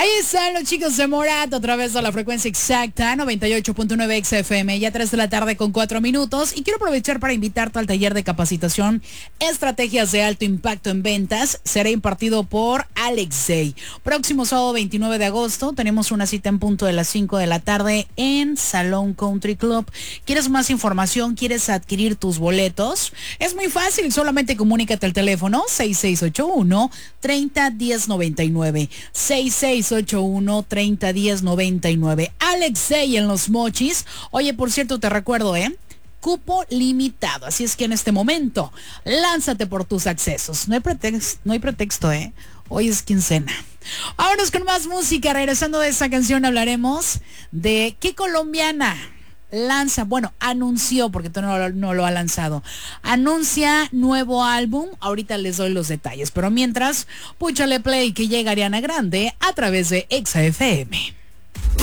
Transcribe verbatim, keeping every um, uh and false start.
Ahí están los chicos de Morat a través de la frecuencia exacta noventa y ocho punto nueve X F M, ya tres de la tarde con cuatro minutos, y quiero aprovechar para invitarte al taller de capacitación Estrategias de Alto Impacto en Ventas. Será impartido por Alex Day. Próximo sábado veintinueve de agosto tenemos una cita en punto de las cinco de la tarde en Salón Country Club. ¿Quieres más información? ¿Quieres adquirir tus boletos? Es muy fácil, solamente comunícate al teléfono seis seis ocho uno, tres cero uno cero nueve nueve, seis seis ocho uno, tres cero uno cero nueve nueve. Alex Day en Los Mochis. Oye, por cierto, te recuerdo, ¿eh? Cupo limitado, así es que en este momento lánzate por tus accesos. No hay pretexto, no hay pretexto, ¿eh? Hoy es quincena. Vámonos con más música. Regresando de esa canción hablaremos de qué colombiana lanza, bueno, anunció, porque todavía no, no lo ha lanzado, anuncia nuevo álbum. Ahorita les doy los detalles, pero mientras, púchale play que llega Ariana Grande a través de Exa F M.